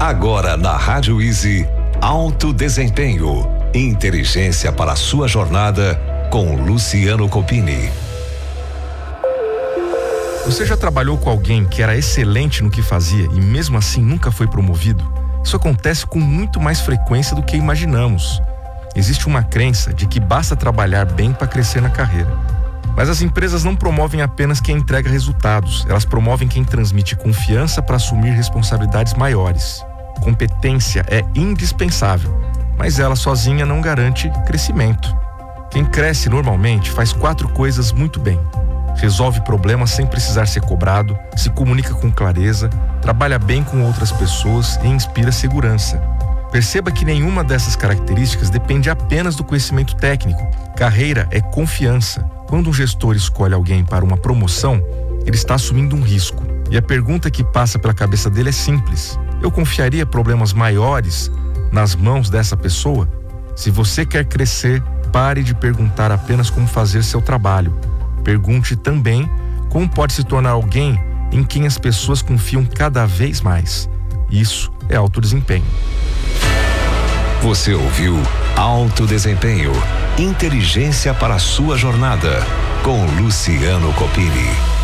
Agora na Rádio Easy, Alto Desempenho, inteligência para a sua jornada com Luciano Copini. Você já trabalhou com alguém que era excelente no que fazia e mesmo assim nunca foi promovido? Isso acontece com muito mais frequência do que imaginamos. Existe uma crença de que basta trabalhar bem para crescer na carreira. Mas as empresas não promovem apenas quem entrega resultados, elas promovem quem transmite confiança para assumir responsabilidades maiores. Competência é indispensável, mas ela sozinha não garante crescimento. Quem cresce normalmente faz 4 coisas muito bem. Resolve problemas sem precisar ser cobrado, se comunica com clareza, trabalha bem com outras pessoas e inspira segurança. Perceba que nenhuma dessas características depende apenas do conhecimento técnico. Carreira é confiança. Quando um gestor escolhe alguém para uma promoção, ele está assumindo um risco. E a pergunta que passa pela cabeça dele é simples: eu confiaria problemas maiores nas mãos dessa pessoa? Se você quer crescer, pare de perguntar apenas como fazer seu trabalho. Pergunte também como pode se tornar alguém em quem as pessoas confiam cada vez mais. Isso é alto desempenho. Você ouviu Alto Desempenho, inteligência para a sua jornada com Luciano Copini.